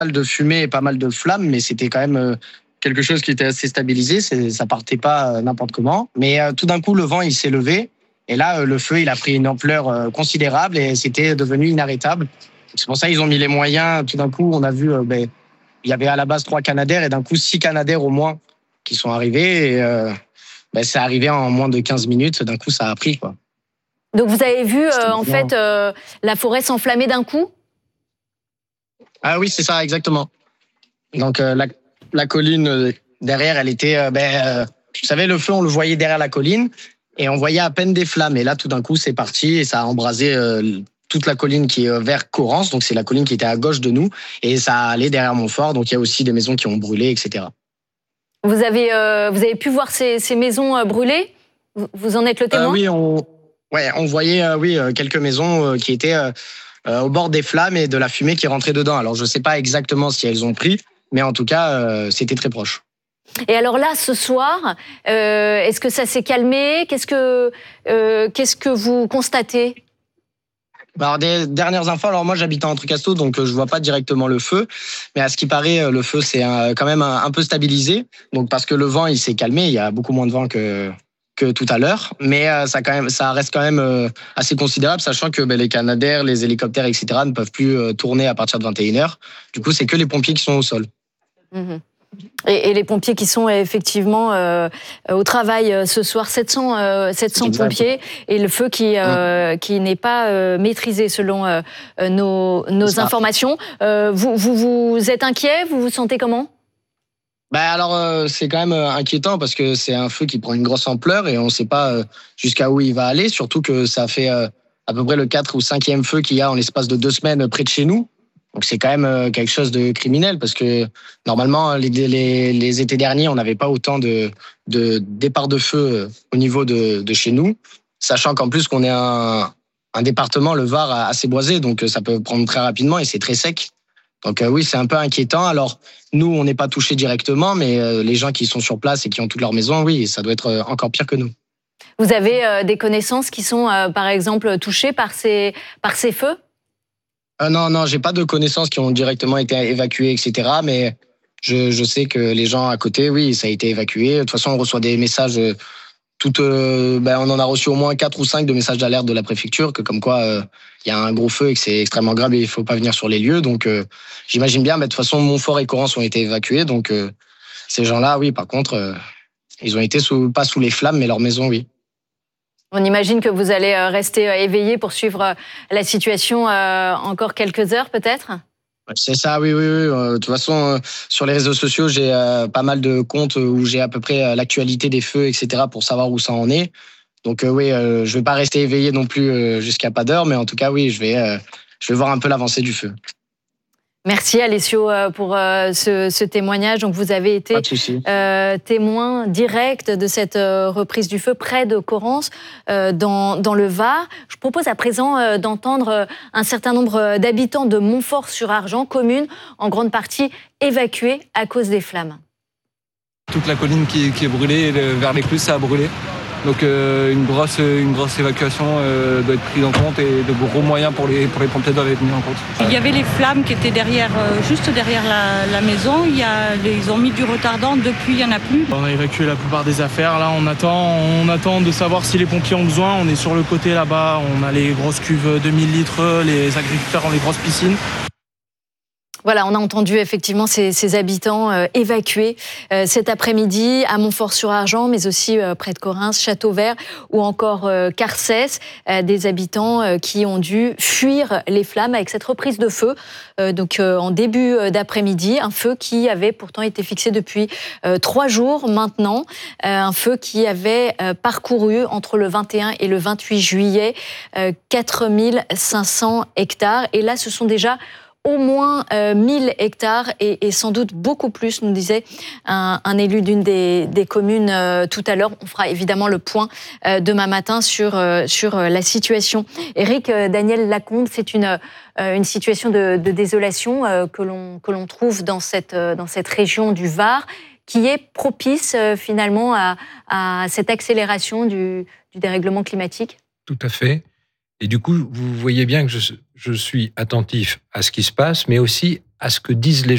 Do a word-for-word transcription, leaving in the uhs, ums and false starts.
mal de fumée et pas mal de flammes, mais c'était quand même euh, quelque chose qui était assez stabilisé. C'est, ça partait pas euh, n'importe comment. Mais euh, tout d'un coup, le vent, il s'est levé. Et là, euh, le feu, il a pris une ampleur euh, considérable et c'était devenu inarrêtable. C'est pour ça qu'ils ont mis les moyens. Tout d'un coup, on a vu, euh, ben, il y avait à la base trois Canadair et d'un coup, six Canadair au moins qui sont arrivés. Et euh, ben, c'est arrivé en moins de quinze minutes. D'un coup, ça a pris, quoi. Donc vous avez vu euh, en fait euh, la forêt s'enflammer d'un coup? Ah oui, c'est ça, exactement. Donc euh, la, la colline euh, derrière, elle était, euh, ben, euh, vous savez, le feu, on le voyait derrière la colline et on voyait à peine des flammes. Et là, tout d'un coup, c'est parti et ça a embrasé euh, toute la colline qui est euh, vers Corrance. Donc c'est la colline qui était à gauche de nous et ça allait derrière Montfort. Donc il y a aussi des maisons qui ont brûlé, et cetera. Vous avez, euh, vous avez pu voir ces, ces maisons euh, brûlées? vous, vous en êtes le témoin? euh, Oui, on, ouais, on voyait euh, oui, euh, quelques maisons euh, qui étaient euh, euh, au bord des flammes et de la fumée qui rentrait dedans. Alors je ne sais pas exactement si elles ont pris, mais en tout cas, euh, c'était très proche. Et alors là, ce soir, euh, est-ce que ça s'est calmé? Qu'est-ce que, euh, qu'est-ce que vous constatez? Alors, des dernières infos, alors moi j'habite en Entrecasteaux, donc euh, je vois pas directement le feu, mais à ce qui paraît, euh, le feu c'est euh, quand même un, un peu stabilisé, donc parce que le vent il s'est calmé, il y a beaucoup moins de vent que que tout à l'heure, mais euh, ça quand même, ça reste quand même euh, assez considérable, sachant que ben, les Canadair, les hélicoptères, et cetera ne peuvent plus euh, tourner à partir de vingt et une heures. Du coup, c'est que les pompiers qui sont au sol. Mmh. Et, et les pompiers qui sont effectivement euh, au travail euh, ce soir, sept cents, euh, sept cents pompiers, et le feu qui, euh, mmh. qui n'est pas euh, maîtrisé selon euh, nos, nos informations. Euh, vous, vous, vous êtes inquiet? Vous vous sentez comment? Bah alors euh, c'est quand même euh, inquiétant parce que c'est un feu qui prend une grosse ampleur et on ne sait pas euh, jusqu'à où il va aller, surtout que ça fait euh, à peu près le quatre ou cinquième feu qu'il y a en l'espace de deux semaines près de chez nous. Donc c'est quand même euh, quelque chose de criminel parce que normalement les, les, les étés derniers on n'avait pas autant de, de départs de feu euh, au niveau de, de chez nous, sachant qu'en plus qu'on est un, un département, le Var, assez boisé, donc ça peut prendre très rapidement et c'est très sec. Donc euh, oui, c'est un peu inquiétant. Alors nous, on n'est pas touchés directement, mais euh, les gens qui sont sur place et qui ont toute leur maison, oui, ça doit être euh, encore pire que nous. Vous avez euh, des connaissances qui sont, euh, par exemple, touchées par ces, par ces feux? euh, Non, non, j'ai pas de connaissances qui ont directement été évacuées, et cetera. Mais je, je sais que les gens à côté, oui, ça a été évacué. De toute façon, on reçoit des messages. Euh, toutes, euh, ben, on en a reçu au moins quatre ou cinq de messages d'alerte de la préfecture, que comme quoi il euh, y a un gros feu et que c'est extrêmement grave et il faut pas venir sur les lieux. Donc euh, j'imagine bien, mais de toute façon, Montfort et Corrance ont été évacués. Donc euh, ces gens-là, oui, par contre, euh, ils ont été sous, pas sous les flammes, mais leur maison, oui. On imagine que vous allez rester éveillé pour suivre la situation encore quelques heures, peut-être? C'est ça, oui, oui, oui. De toute façon, sur les réseaux sociaux, j'ai pas mal de comptes où j'ai à peu près l'actualité des feux, et cetera, pour savoir où ça en est. Donc oui, je vais pas rester éveillé non plus jusqu'à pas d'heure, mais en tout cas, oui, je vais, je vais voir un peu l'avancée du feu. Merci Alessio pour ce, ce témoignage. Donc vous avez été euh, témoin direct de cette reprise du feu près de Corrance, euh, dans, dans le Var. Je propose à présent euh, d'entendre un certain nombre d'habitants de Montfort-sur-Argens, commune en grande partie évacuée à cause des flammes. Toute la colline qui, qui est brûlée, vers l'écluse, ça a brûlé. Donc euh, une, grosse, une grosse évacuation euh, doit être prise en compte et de gros moyens pour les, pour les pompiers doivent être mis en compte. Il y avait les flammes qui étaient derrière, euh, juste derrière la, la maison. Il y a, ils ont mis du retardant, depuis il n'y en a plus. On a évacué la plupart des affaires. Là on attend, on attend de savoir si les pompiers ont besoin. On est sur le côté là-bas, on a les grosses cuves de mille litres, les agriculteurs ont les grosses piscines. Voilà, on a entendu effectivement ces, ces habitants euh, évacués euh, cet après-midi à Montfort-sur-Argens, mais aussi euh, près de Correns, Châteauvert ou encore euh, Carcès, euh, des habitants euh, qui ont dû fuir les flammes avec cette reprise de feu. Euh, donc euh, en début d'après-midi, un feu qui avait pourtant été fixé depuis euh, trois jours maintenant, euh, un feu qui avait euh, parcouru entre le vingt et un et le vingt-huit juillet euh, quatre mille cinq cents hectares. Et là, ce sont déjà au moins euh, mille hectares et, et sans doute beaucoup plus, nous disait un, un élu d'une des, des communes euh, tout à l'heure. On fera évidemment le point euh, demain matin sur, euh, sur euh, la situation. Éric, euh, Daniel Lacombe, c'est une, euh, une situation de, de désolation euh, que l'on, que l'on trouve dans cette, euh, dans cette région du Var, qui est propice euh, finalement à, à cette accélération du, du dérèglement climatique. Tout à fait. Et du coup, vous voyez bien que je, je suis attentif à ce qui se passe, mais aussi à ce que disent les gens.